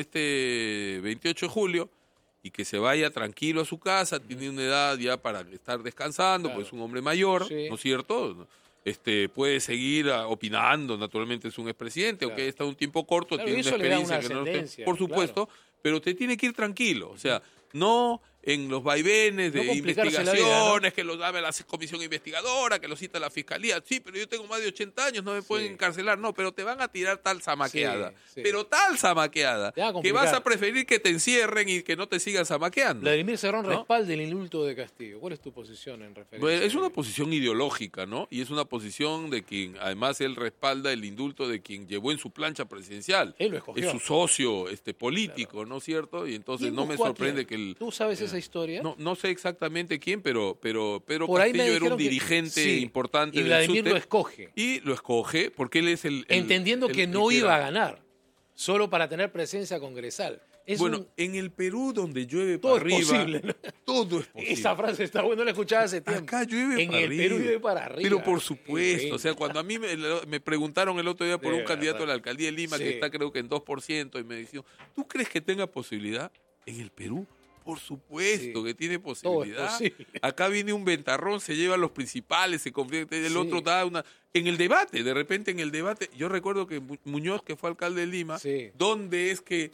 [SPEAKER 2] 28 de julio y que se vaya tranquilo a su casa, tiene una edad ya para estar descansando, pues es un hombre mayor, ¿no es cierto? Puede seguir opinando, naturalmente es un expresidente, aunque está un tiempo corto, tiene una experiencia que no... Por supuesto, pero te tiene que ir tranquilo, o sea, no en los vaivenes de investigaciones, que los dame la comisión investigadora, que los cita la fiscalía. Sí, pero yo tengo más de 80 años, no me pueden encarcelar. No, pero te van a tirar tal zamaqueada. Pero tal zamaqueada que vas a preferir que te encierren y que no te sigan zamaqueando.
[SPEAKER 1] Vladimir Cerrón respalda el indulto de Castillo. ¿Cuál es tu posición en referencia?
[SPEAKER 2] Bueno, es una posición ideológica, ¿no? Y es una posición de quien, además, él respalda el indulto de quien llevó en su plancha presidencial.
[SPEAKER 1] Él lo escogió.
[SPEAKER 2] Es su socio político, ¿no es cierto? Y entonces no me sorprende que el...
[SPEAKER 1] ¿Tú sabes esa historia?
[SPEAKER 2] No sé exactamente quién, pero
[SPEAKER 1] Por
[SPEAKER 2] Castillo era un dirigente importante
[SPEAKER 1] y Vladimir lo escoge.
[SPEAKER 2] Y lo escoge porque él es el
[SPEAKER 1] entendiendo que no iba a ganar, solo para tener presencia congresal.
[SPEAKER 2] En el Perú, donde llueve
[SPEAKER 1] todo
[SPEAKER 2] para arriba,
[SPEAKER 1] posible, ¿no?
[SPEAKER 2] todo es posible.
[SPEAKER 1] Esa frase está buena, no la escuchaba hace tiempo.
[SPEAKER 2] Acá llueve para arriba.
[SPEAKER 1] En el Perú llueve para arriba.
[SPEAKER 2] Pero por supuesto, o sea, cuando a mí me preguntaron el otro día por un candidato a la alcaldía de Lima, que está creo que en 2%, y me dijeron, ¿tú crees que tenga posibilidad en el Perú? Por supuesto que tiene posibilidad. Acá viene un ventarrón, se lleva a los principales, se convierte, el otro da una... En el debate, de repente en el debate, yo recuerdo que Muñoz, que fue alcalde de Lima, ¿dónde es que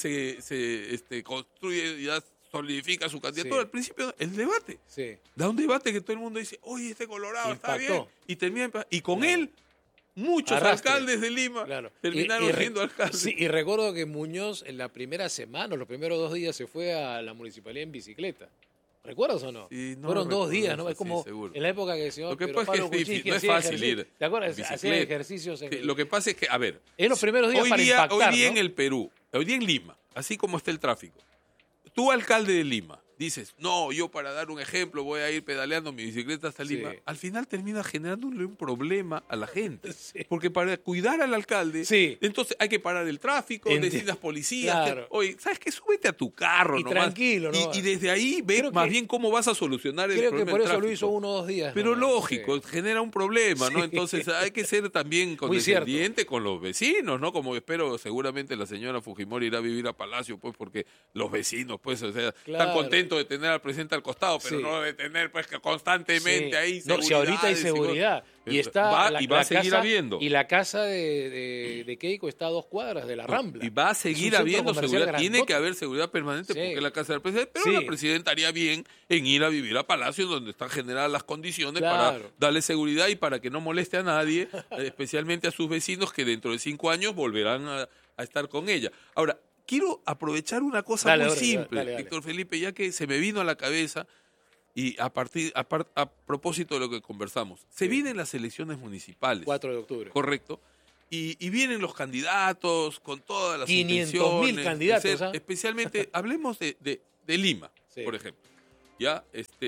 [SPEAKER 2] se construye, ya solidifica su candidatura? Al principio, el debate. Da un debate que todo el mundo dice, oye, este Colorado está bien. Y termina, y con él... Muchos alcaldes de Lima terminaron siendo alcaldes.
[SPEAKER 1] Sí, y recuerdo que Muñoz en la primera semana, los primeros 2 días, se fue a la municipalidad en bicicleta. ¿Recuerdas o no?
[SPEAKER 2] Sí,
[SPEAKER 1] fueron 2 días, ¿no? Es como en la época que el señor Pablo Kuczynski no es fácil ir. ¿Te acuerdas? Hacía ejercicios en
[SPEAKER 2] Lo que pasa es que, a ver,
[SPEAKER 1] en los primeros días para impactar,
[SPEAKER 2] hoy día en el Perú, hoy día en Lima, así como está el tráfico, tú, alcalde de Lima, dices, no, yo para dar un ejemplo voy a ir pedaleando mi bicicleta hasta Lima. Al final termina generándole un problema a la gente. Porque para cuidar al alcalde, entonces hay que parar el tráfico, decir las policías. Oye, ¿sabes qué? Súbete a tu carro nomás.
[SPEAKER 1] Tranquilo, ¿no?
[SPEAKER 2] Y desde ahí ve más bien cómo vas a solucionar el problema.
[SPEAKER 1] Creo que por eso lo hizo 1 o 2 días.
[SPEAKER 2] Pero lógico, genera un problema, ¿no? Entonces hay que ser también condescendiente con los vecinos, ¿no? Como espero, seguramente la señora Fujimori irá a vivir a Palacio, pues, porque los vecinos, pues, o sea, están contentos de tener al presidente al costado, pero no de tener pues que constantemente ahí seguridad.
[SPEAKER 1] No, si ahorita hay seguridad. Y está
[SPEAKER 2] va a seguir habiendo.
[SPEAKER 1] Y la casa de Keiko está a 2 cuadras de la Rambla.
[SPEAKER 2] Y va a seguir habiendo seguridad. Tiene que haber seguridad permanente porque es la casa del presidente. Pero la presidenta haría bien en ir a vivir a Palacio, donde están generadas las condiciones para darle seguridad y para que no moleste a nadie, especialmente a sus vecinos que dentro de 5 años volverán a estar con ella. Ahora, quiero aprovechar una cosa muy simple, Víctor Felipe, ya que se me vino a la cabeza y a propósito de lo que conversamos. Se vienen las elecciones municipales.
[SPEAKER 1] 4 de octubre.
[SPEAKER 2] Correcto. Y vienen los candidatos con todas las
[SPEAKER 1] 500.000 candidatos.
[SPEAKER 2] Especialmente, hablemos de Lima, por ejemplo. Ya,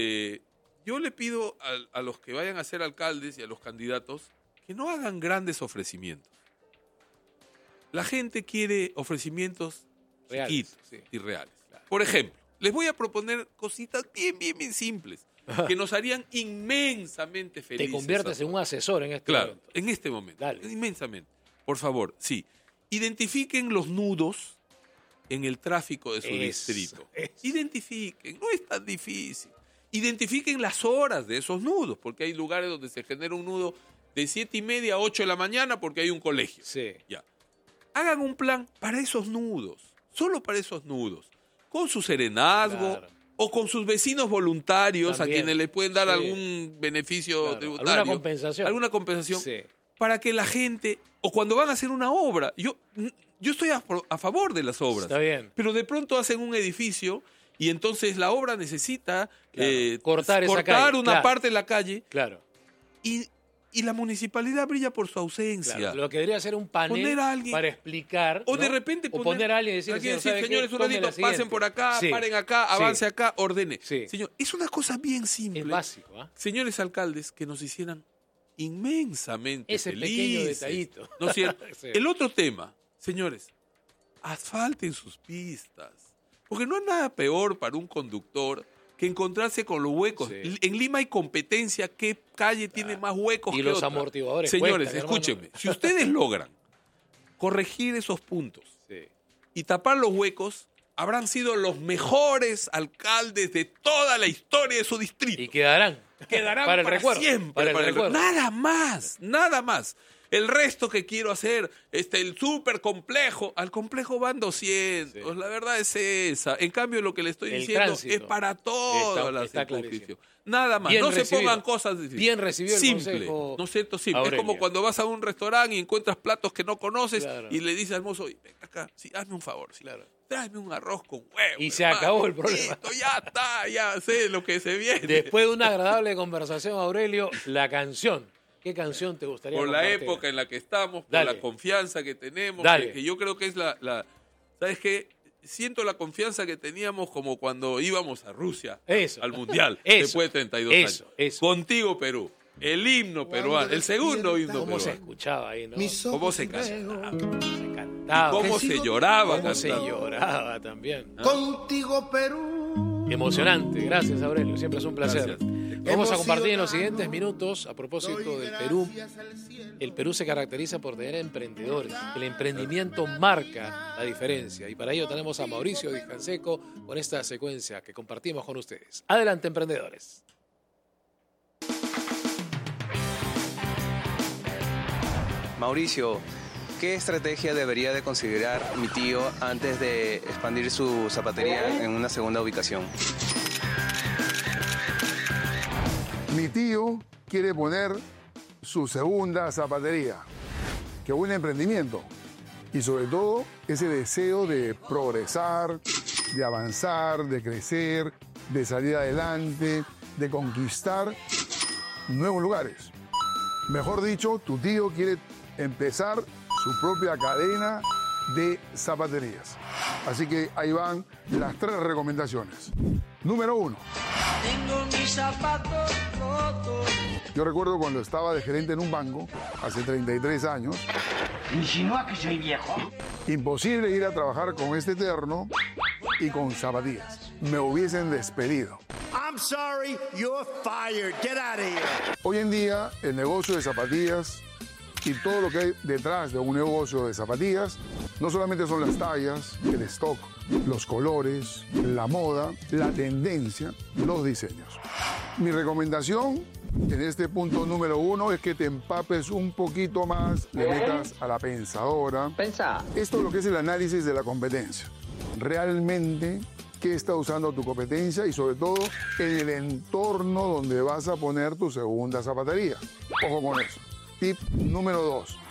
[SPEAKER 2] yo le pido a los que vayan a ser alcaldes y a los candidatos que no hagan grandes ofrecimientos. La gente quiere ofrecimientos chiquitos y reales. Claro. Por ejemplo, les voy a proponer cositas bien simples que nos harían inmensamente felices.
[SPEAKER 1] Te conviertes en un asesor en este momento.
[SPEAKER 2] Claro, en este momento. Inmensamente. Por favor, identifiquen los nudos en el tráfico de su distrito. Identifiquen, no es tan difícil. Identifiquen las horas de esos nudos, porque hay lugares donde se genera un nudo de 7:30 a 8 de la mañana porque hay un colegio. Ya. Hagan un plan para esos nudos, solo para esos nudos, con su serenazgo o con sus vecinos voluntarios también, a quienes les pueden dar algún beneficio tributario. Alguna compensación. Para que la gente, o cuando van a hacer una obra, yo estoy a favor de las obras,
[SPEAKER 1] está bien,
[SPEAKER 2] pero de pronto hacen un edificio y entonces la obra necesita
[SPEAKER 1] cortar
[SPEAKER 2] una parte de la calle.
[SPEAKER 1] Claro.
[SPEAKER 2] Y la municipalidad brilla por su ausencia.
[SPEAKER 1] Claro, lo que debería ser un panel para explicar.
[SPEAKER 2] O de repente
[SPEAKER 1] poner a alguien y decir,
[SPEAKER 2] señores, un ratito, pasen por acá, paren acá, avance acá, ordene. Señor, es una cosa bien simple.
[SPEAKER 1] Es básico.
[SPEAKER 2] Señores alcaldes, que nos hicieran inmensamente
[SPEAKER 1] ese pequeño detallito.
[SPEAKER 2] ¿No es cierto? El otro tema, señores, asfalten sus pistas. Porque no hay nada peor para un conductor que encontrarse con los huecos. En Lima hay competencia, qué calle tiene más huecos que
[SPEAKER 1] los
[SPEAKER 2] otra.
[SPEAKER 1] Amortiguadores
[SPEAKER 2] Señores,
[SPEAKER 1] cuestan,
[SPEAKER 2] escúchenme, si ustedes logran corregir esos puntos y tapar los huecos, habrán sido los mejores alcaldes de toda la historia de su distrito.
[SPEAKER 1] Y quedarán
[SPEAKER 2] para el recuerdo. Siempre.
[SPEAKER 1] Para el recuerdo.
[SPEAKER 2] Nada más. el resto que quiero hacer, el súper complejo, al complejo van 200, sí. La verdad es esa. En cambio, lo que le estoy diciendo tránsito es para todas las circunstancias. Nada más, bien no recibido. Se pongan cosas difíciles.
[SPEAKER 1] Bien recibido el
[SPEAKER 2] simple,
[SPEAKER 1] consejo.
[SPEAKER 2] ¿no es cierto? Simple. Es como cuando vas a un restaurante y encuentras platos que no conoces, claro, y le dices al mozo, ven acá, sí, hazme un favor, sí, claro, tráeme un arroz con huevo.
[SPEAKER 1] Y se acabó el problema.
[SPEAKER 2] Listo, ya está, ya sé lo que se viene.
[SPEAKER 1] Después de una agradable conversación, Aurelio, la canción. ¿Qué canción te gustaría
[SPEAKER 2] por
[SPEAKER 1] compartir?
[SPEAKER 2] La época en la que estamos, por la confianza que tenemos, que yo creo que es ¿sabes qué? Siento la confianza que teníamos como cuando íbamos a Rusia al Mundial después de 32 años. Contigo, Perú. El himno peruano, el segundo himno peruano.
[SPEAKER 1] ¿Cómo se escuchaba ahí, no?
[SPEAKER 2] ¿Cómo se cantaba?
[SPEAKER 1] Se cantaba.
[SPEAKER 2] ¿Cómo se lloraba?
[SPEAKER 1] ¿Cómo se lloraba también?
[SPEAKER 3] ¿Ah? Contigo, Perú.
[SPEAKER 1] Emocionante. Gracias, Aurelio. Siempre es un placer. Vamos a compartir en los siguientes minutos, a propósito del Perú. El Perú se caracteriza por tener emprendedores. El emprendimiento marca la diferencia. Y para ello tenemos a Mauricio Díaz Canseco con esta secuencia que compartimos con ustedes. Adelante, emprendedores.
[SPEAKER 4] Mauricio, ¿qué estrategia debería de considerar mi tío antes de expandir su zapatería en una segunda ubicación?
[SPEAKER 5] Mi tío quiere poner su segunda zapatería. Qué buen emprendimiento. Y sobre todo ese deseo de progresar, de avanzar, de crecer, de salir adelante, de conquistar nuevos lugares. Mejor dicho, tu tío quiere empezar su propia cadena de zapaterías. Así que ahí van las 3 recomendaciones. Número 1.
[SPEAKER 3] Tengo mis zapatos rotos.
[SPEAKER 5] Yo recuerdo cuando estaba de gerente en un banco, hace 33 años.
[SPEAKER 3] ¿Insinúa que soy viejo?
[SPEAKER 5] Imposible ir a trabajar con este terno y con zapatillas. Me hubiesen despedido.
[SPEAKER 3] I'm sorry, you're fired. Get out of here.
[SPEAKER 5] Hoy en día, el negocio de zapatillas y todo lo que hay detrás de un negocio de zapatillas no solamente son las tallas, el stock, los colores, la moda, la tendencia, los diseños. Mi recomendación en este punto número 1 es que te empapes un poquito más, le metas a la pensadora. Esto es lo que es el análisis de la competencia. Realmente, ¿qué está usando tu competencia? Y sobre todo, en el entorno donde vas a poner tu segunda zapatería. Ojo con eso. Tip número 2.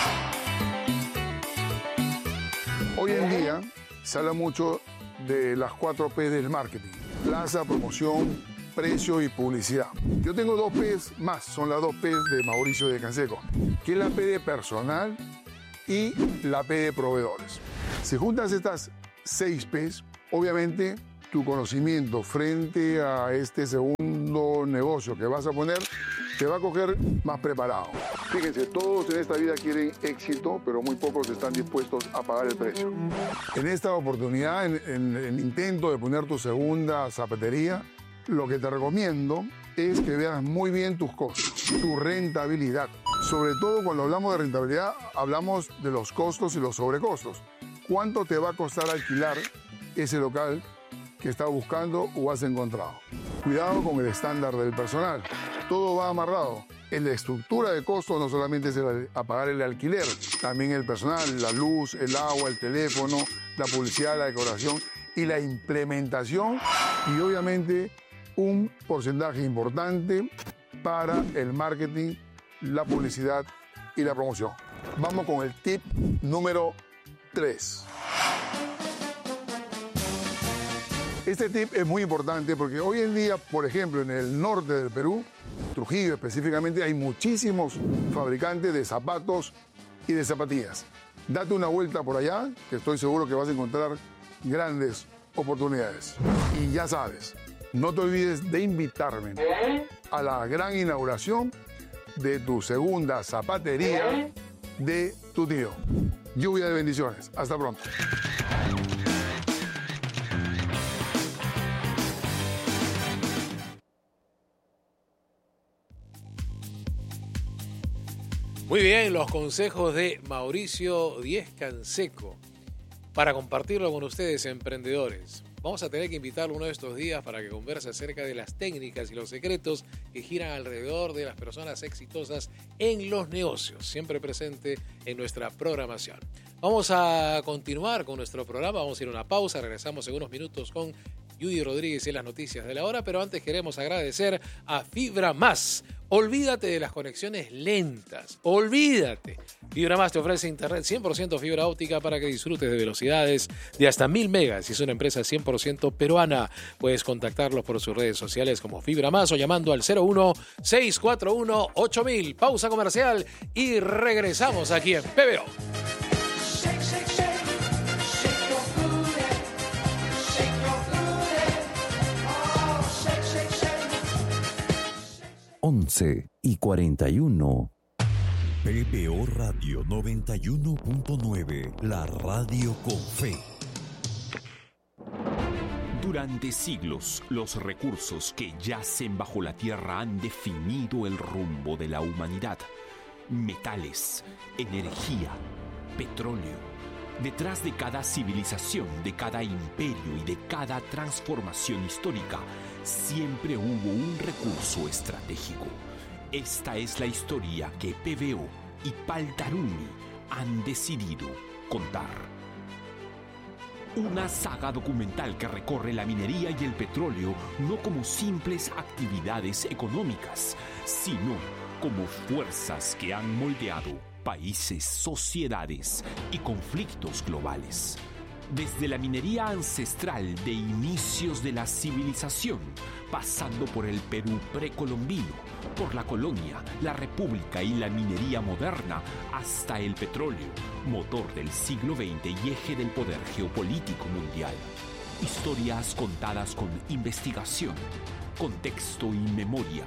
[SPEAKER 5] Hoy en día se habla mucho de las 4 P del marketing. Plaza, promoción, precio y publicidad. Yo tengo 2 Ps más, son las 2 Ps de Mauricio Díaz Canseco, que es la P de personal y la P de proveedores. Si juntas estas 6 Ps, obviamente tu conocimiento frente a este segundo negocio que vas a poner te va a coger más preparado. Fíjense, todos en esta vida quieren éxito, pero muy pocos están dispuestos a pagar el precio. En esta oportunidad, en el intento de poner tu segunda zapatería, lo que te recomiendo es que veas muy bien tus costos, tu rentabilidad. Sobre todo cuando hablamos de rentabilidad, hablamos de los costos y los sobrecostos. ¿Cuánto te va a costar alquilar ese local que estás buscando o has encontrado? Cuidado con el estándar del personal. Todo va amarrado. En la estructura de costos no solamente es a pagar el alquiler, también el personal, la luz, el agua, el teléfono, la publicidad, la decoración y la implementación y obviamente un porcentaje importante para el marketing, la publicidad y la promoción. Vamos con el tip número 3. Este tip es muy importante porque hoy en día, por ejemplo, en el norte del Perú, Trujillo específicamente, hay muchísimos fabricantes de zapatos y de zapatillas. Date una vuelta por allá, que estoy seguro que vas a encontrar grandes oportunidades. Y ya sabes, no te olvides de invitarme a la gran inauguración de tu segunda zapatería de tu tío. Lluvia de bendiciones. Hasta pronto.
[SPEAKER 1] Muy bien, los consejos de Mauricio Díaz Canseco para compartirlo con ustedes, emprendedores. Vamos a tener que invitarlo uno de estos días para que converse acerca de las técnicas y los secretos que giran alrededor de las personas exitosas en los negocios, siempre presente en nuestra programación. Vamos a continuar con nuestro programa, vamos a ir a una pausa, regresamos en unos minutos con Judy Rodríguez y las noticias de la hora, pero antes queremos agradecer a Fibra Más. Olvídate de las conexiones lentas, olvídate. Fibra Más te ofrece internet 100% fibra óptica para que disfrutes de velocidades de hasta 1000 megas. Es una empresa 100% peruana. Puedes contactarlos por sus redes sociales como Fibra Más o llamando al 01-641-8000. Pausa comercial y regresamos aquí en PBO.
[SPEAKER 6] 11:41. PBO Radio 91.9, la radio con fe.
[SPEAKER 7] Durante siglos, los recursos que yacen bajo la tierra han definido el rumbo de la humanidad. Metales, energía, petróleo. Detrás de cada civilización, de cada imperio y de cada transformación histórica, siempre hubo un recurso estratégico. Esta es la historia que PBO y Paltarumi han decidido contar. Una saga documental que recorre la minería y el petróleo no como simples actividades económicas, sino como fuerzas que han moldeado países, sociedades y conflictos globales. Desde la minería ancestral de inicios de la civilización, pasando por el Perú precolombino, por la colonia, la república y la minería moderna, hasta el petróleo, motor del siglo XX y eje del poder geopolítico mundial. Historias contadas con investigación, contexto y memoria.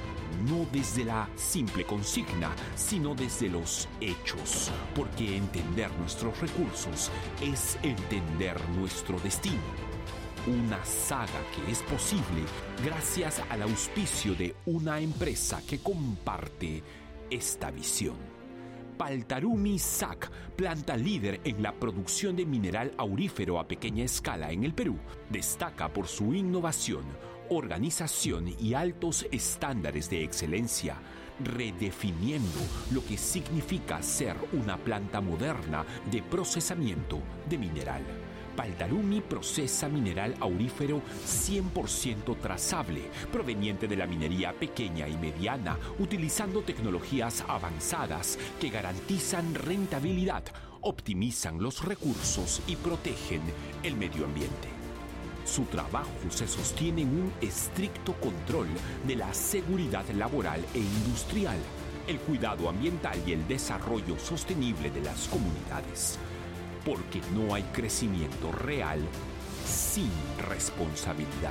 [SPEAKER 7] No desde la simple consigna, sino desde los hechos, porque entender nuestros recursos es entender nuestro destino. Una saga que es posible gracias al auspicio de una empresa que comparte esta visión. Paltarumi SAC, planta líder en la producción de mineral aurífero a pequeña escala en el Perú, destaca por su innovación, organización y altos estándares de excelencia, redefiniendo lo que significa ser una planta moderna de procesamiento de mineral. Paltarumi procesa mineral aurífero 100% trazable, proveniente de la minería pequeña y mediana, utilizando tecnologías avanzadas que garantizan rentabilidad, optimizan los recursos y protegen el medio ambiente. Su trabajo se sostiene en un estricto control de la seguridad laboral e industrial, el cuidado ambiental y el desarrollo sostenible de las comunidades. Porque no hay crecimiento real sin responsabilidad.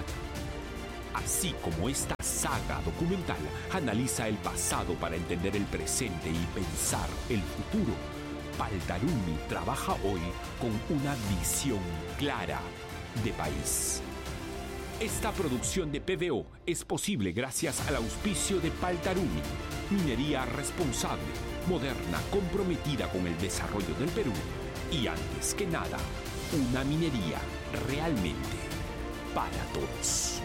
[SPEAKER 7] Así como esta saga documental analiza el pasado para entender el presente y pensar el futuro, Paltarumi trabaja hoy con una visión clara de país. Esta producción de PBO es posible gracias al auspicio de Paltarumi, minería responsable, moderna, comprometida con el desarrollo del Perú y, antes que nada, una minería realmente para todos.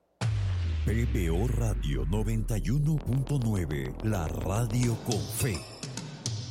[SPEAKER 6] PBO Radio 91.9, la radio con fe.